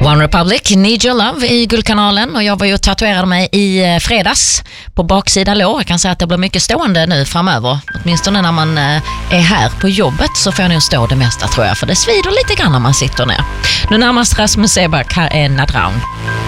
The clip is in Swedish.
One Republic, Need Your Love i Guldkanalen, och jag var ju tatuerad mig i fredags på baksida lår. Jag kan säga att det blir mycket stående nu framöver. Åtminstone när man är här på jobbet så får jag nog stå det mesta, tror jag, för det svider lite grann när man sitter ner. Nu närmast Rasmus Seback, här är Nadraun.